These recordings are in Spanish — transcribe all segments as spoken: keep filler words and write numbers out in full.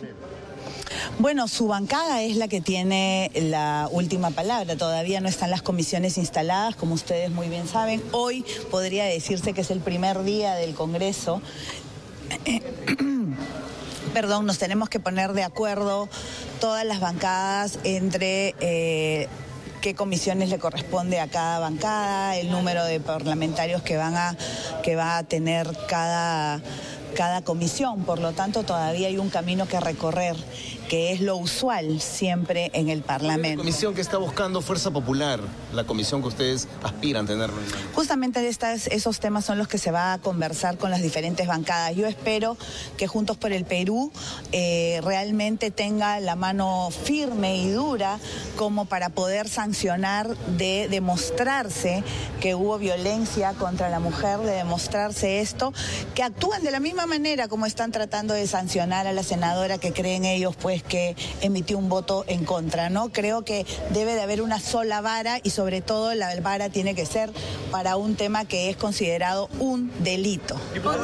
Bueno, su bancada es la que tiene la última palabra. Todavía no están las comisiones instaladas, como ustedes muy bien saben. Hoy podría decirse que es el primer día del Congreso. Perdón, nos tenemos que poner de acuerdo todas las bancadas entre eh, qué comisiones le corresponde a cada bancada, el número de parlamentarios que van a que va a tener cada cada comisión. Por lo tanto, todavía hay un camino que recorrer, que es lo usual siempre en el Parlamento. La comisión que está buscando Fuerza Popular, la comisión que ustedes aspiran a tener. Justamente estas, esos temas son los que se va a conversar con las diferentes bancadas. Yo espero que Juntos por el Perú eh, realmente tenga la mano firme y dura como para poder sancionar, de demostrarse que hubo violencia contra la mujer, de demostrarse esto, que actúan de la misma manera como están tratando de sancionar a la senadora que creen ellos pues que emitió un voto en contra, ¿no? Creo que debe de haber una sola vara y sobre todo la vara tiene que ser para un tema que es considerado un delito.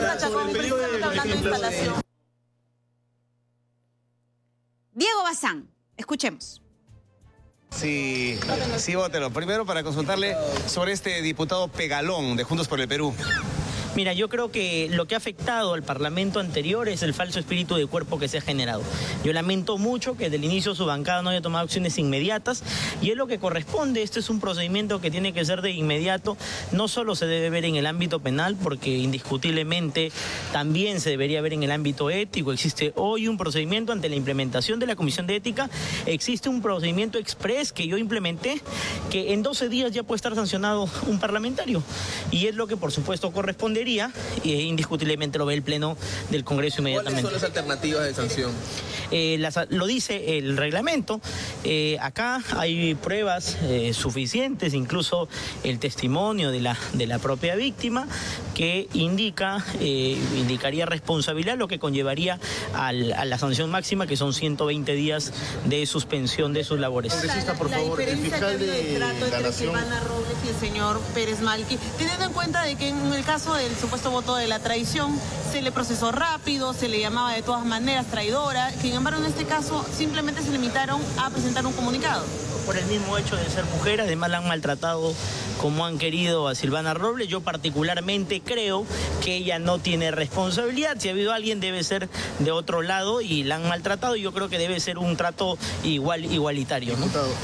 Diego Bazán, escuchemos. Sí, sí, vótelo. Primero para consultarle sobre este diputado Pegalón de Juntos por el Perú. Mira, yo creo que lo que ha afectado al Parlamento anterior es el falso espíritu de cuerpo que se ha generado. Yo lamento mucho que desde el inicio su bancada no haya tomado acciones inmediatas y es lo que corresponde. Este es un procedimiento que tiene que ser de inmediato. No solo se debe ver en el ámbito penal, porque indiscutiblemente también se debería ver en el ámbito ético. Existe hoy un procedimiento ante la implementación de la Comisión de Ética. Existe un procedimiento express que yo implementé, que en doce días ya puede estar sancionado un parlamentario. Y es lo que por supuesto correspondería. Y indiscutiblemente lo ve el Pleno del Congreso inmediatamente. ¿Cuáles son las alternativas de sanción? Eh, las, lo dice el reglamento. Eh, acá hay pruebas eh, suficientes, incluso el testimonio de la, de la propia víctima, que indica, eh, indicaría responsabilidad, lo que conllevaría al, a la sanción máxima, que son ciento veinte días de suspensión de sus labores. Congresista, por favor, el fiscal de la Nación. Silvana Robles y el señor Pérez Malqui, teniendo en cuenta de que en el caso del supuesto voto de la traición se le procesó rápido, se le llamaba de todas maneras traidora, sin embargo en este caso simplemente se limitaron a presentar un comunicado. Por el mismo hecho de ser mujer, además la han maltratado como han querido a Silvana Robles. Yo particularmente creo que ella no tiene responsabilidad. Si ha habido alguien, debe ser de otro lado y la han maltratado, y yo creo que debe ser un trato igual, igualitario, ¿no?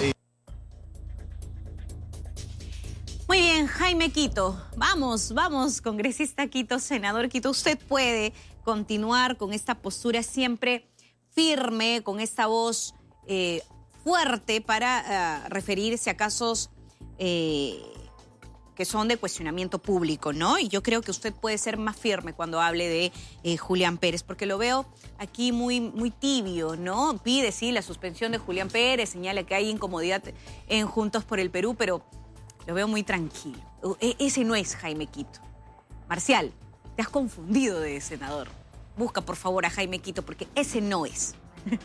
Muy bien, Jaime Quito. Vamos, vamos, congresista Quito, senador Quito. Usted puede continuar con esta postura siempre firme, con esta voz eh, fuerte para uh, referirse a casos eh, que son de cuestionamiento público, ¿no? Y yo creo que usted puede ser más firme cuando hable de eh, Julián Pérez, porque lo veo aquí muy, muy tibio, ¿no? Pide, sí, la suspensión de Julián Pérez, señala que hay incomodidad en Juntos por el Perú, pero lo veo muy tranquilo. E- ese no es Jaime Quito. Marcial, te has confundido de senador. Busca, por favor, a Jaime Quito, porque ese no es.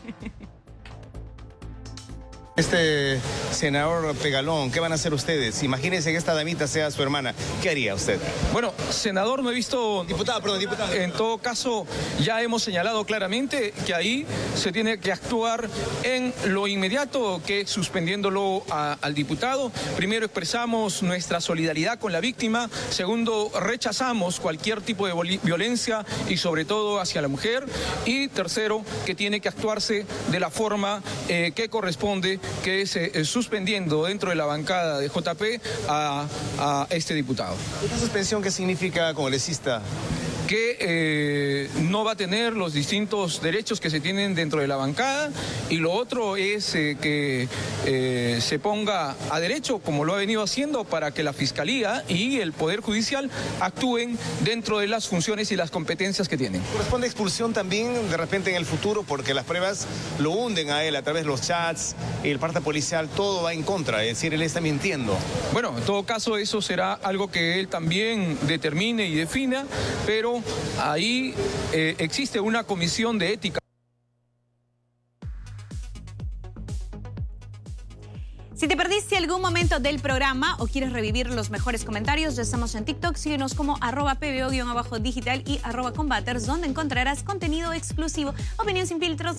Este senador Pegalón, ¿qué van a hacer ustedes? Imagínense que esta damita sea su hermana. ¿Qué haría usted? Bueno, senador, no he visto... Diputado, perdón, diputado. En todo caso, ya hemos señalado claramente que ahí se tiene que actuar en lo inmediato, que es suspendiéndolo a, al diputado. Primero, expresamos nuestra solidaridad con la víctima. Segundo, rechazamos cualquier tipo de violencia y sobre todo hacia la mujer. Y tercero, que tiene que actuarse de la forma eh, que corresponde, que es eh, suspendiendo dentro de la bancada de J P a, a este diputado. ¿Esta suspensión qué significa, congresista? Que eh, no va a tener los distintos derechos que se tienen dentro de la bancada, y lo otro es eh, que eh, se ponga a derecho, como lo ha venido haciendo, para que la Fiscalía y el Poder Judicial actúen dentro de las funciones y las competencias que tienen. ¿Corresponde expulsión también de repente en el futuro? Porque las pruebas lo hunden a él a través de los chats y el parte policial, todo va en contra, es decir, él está mintiendo. Bueno, en todo caso eso será algo que él también determine y defina, pero ahí eh, existe una comisión de ética. Si te perdiste algún momento del programa o quieres revivir los mejores comentarios, ya estamos en TikTok. Síguenos como arroba pbo-digital y arroba combaters, donde encontrarás contenido exclusivo, opinión sin filtros,